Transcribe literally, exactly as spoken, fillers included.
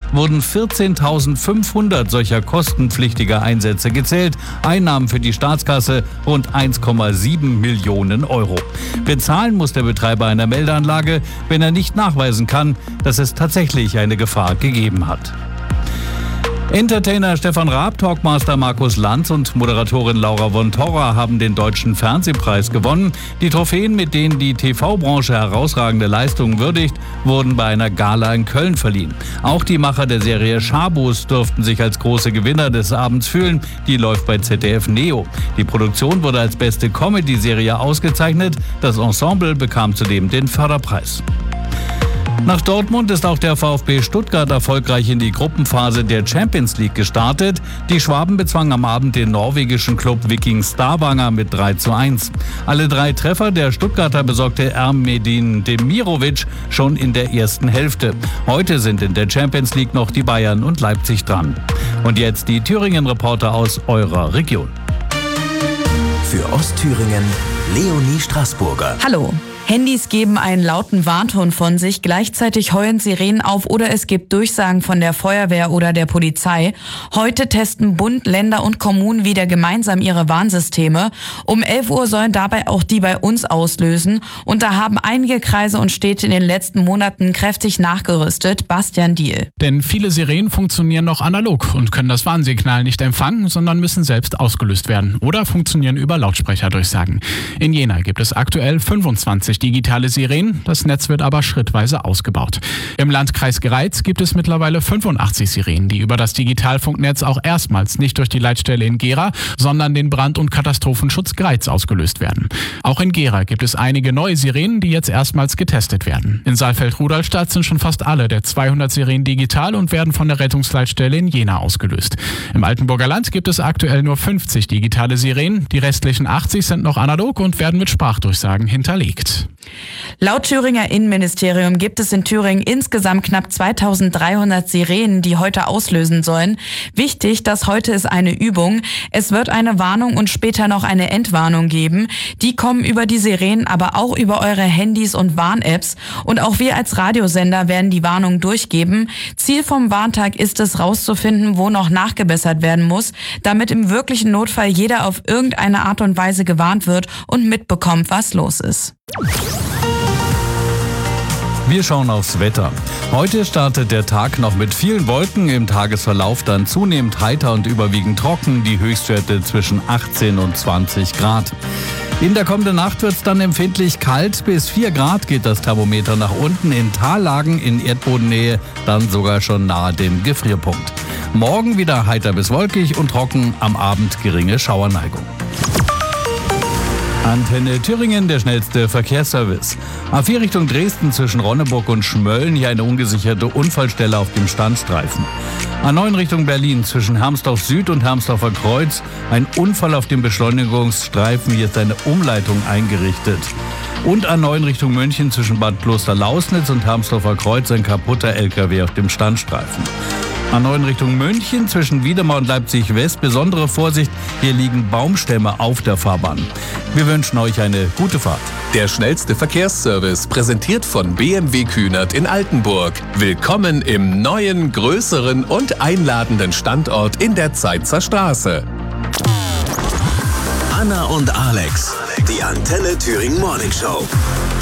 wurden vierzehntausendfünfhundert solcher kostenpflichtiger Einsätze gezählt. Einnahmen für die Staatskasse rund eins Komma sieben Millionen Euro. Bezahlen muss der Betreiber einer Meldeanlage, wenn er nicht nachweisen kann, dass es tatsächlich eine Gefahr gegeben hat. Entertainer Stefan Raab, Talkmaster Markus Lanz und Moderatorin Laura von Torra haben den Deutschen Fernsehpreis gewonnen. Die Trophäen, mit denen die T V-Branche herausragende Leistungen würdigt, wurden bei einer Gala in Köln verliehen. Auch die Macher der Serie Schabus durften sich als große Gewinner des Abends fühlen. Die läuft bei Z D F Neo. Die Produktion wurde als beste Comedy-Serie ausgezeichnet. Das Ensemble bekam zudem den Förderpreis. Nach Dortmund ist auch der VfB Stuttgart erfolgreich in die Gruppenphase der Champions League gestartet. Die Schwaben bezwangen am Abend den norwegischen Club Viking Stavanger mit drei zu eins. Alle drei Treffer der Stuttgarter besorgte Ermedin Demirovic schon in der ersten Hälfte. Heute sind in der Champions League noch die Bayern und Leipzig dran. Und jetzt die Thüringen-Reporter aus eurer Region. Für Ostthüringen Leonie Straßburger. Hallo. Handys geben einen lauten Warnton von sich, gleichzeitig heulen Sirenen auf oder es gibt Durchsagen von der Feuerwehr oder der Polizei. Heute testen Bund, Länder und Kommunen wieder gemeinsam ihre Warnsysteme. Um elf Uhr sollen dabei auch die bei uns auslösen. Und da haben einige Kreise und Städte in den letzten Monaten kräftig nachgerüstet. Bastian Diehl. Denn viele Sirenen funktionieren noch analog und können das Warnsignal nicht empfangen, sondern müssen selbst ausgelöst werden oder funktionieren über Lautsprecherdurchsagen. In Jena gibt es aktuell fünfundzwanzig digitale Sirenen, das Netz wird aber schrittweise ausgebaut. Im Landkreis Greiz gibt es mittlerweile fünfundachtzig Sirenen, die über das Digitalfunknetz auch erstmals nicht durch die Leitstelle in Gera, sondern den Brand- und Katastrophenschutz Greiz ausgelöst werden. Auch in Gera gibt es einige neue Sirenen, die jetzt erstmals getestet werden. In Saalfeld-Rudolstadt sind schon fast alle der zweihundert Sirenen digital und werden von der Rettungsleitstelle in Jena ausgelöst. Im Altenburger Land gibt es aktuell nur fünfzig digitale Sirenen, die restlichen achtzig sind noch analog und werden mit Sprachdurchsagen hinterlegt. Laut Thüringer Innenministerium gibt es in Thüringen insgesamt knapp zweitausenddreihundert Sirenen, die heute auslösen sollen. Wichtig, dass heute ist eine Übung. Es wird eine Warnung und später noch eine Entwarnung geben. Die kommen über die Sirenen, aber auch über eure Handys und Warn-Apps. Und auch wir als Radiosender werden die Warnung durchgeben. Ziel vom Warntag ist es, rauszufinden, wo noch nachgebessert werden muss, damit im wirklichen Notfall jeder auf irgendeine Art und Weise gewarnt wird und mitbekommt, was los ist. Wir schauen aufs Wetter. Heute startet der Tag noch mit vielen Wolken, im Tagesverlauf dann zunehmend heiter und überwiegend trocken, die Höchstwerte zwischen achtzehn und zwanzig Grad. In der kommenden Nacht wird es dann empfindlich kalt, bis vier Grad geht das Thermometer nach unten, in Tallagen in Erdbodennähe dann sogar schon nahe dem Gefrierpunkt. Morgen wieder heiter bis wolkig und trocken, am Abend geringe Schauerneigung. Antenne Thüringen, der schnellste Verkehrsservice. A vier Richtung Dresden zwischen Ronneburg und Schmölln, hier eine ungesicherte Unfallstelle auf dem Standstreifen. A neun Richtung Berlin zwischen Hermsdorf Süd und Hermsdorfer Kreuz, ein Unfall auf dem Beschleunigungsstreifen, hier ist eine Umleitung eingerichtet. Und A neun Richtung München zwischen Bad Kloster-Lausnitz und Hermsdorfer Kreuz, ein kaputter L K W auf dem Standstreifen. A neun Richtung München zwischen Wiedemar und Leipzig-West. Besondere Vorsicht, hier liegen Baumstämme auf der Fahrbahn. Wir wünschen euch eine gute Fahrt. Der schnellste Verkehrsservice, präsentiert von B M W Kühnert in Altenburg. Willkommen im neuen, größeren und einladenden Standort in der Zeitzer Straße. Anna und Alex, die Antenne Thüringen Morning Show.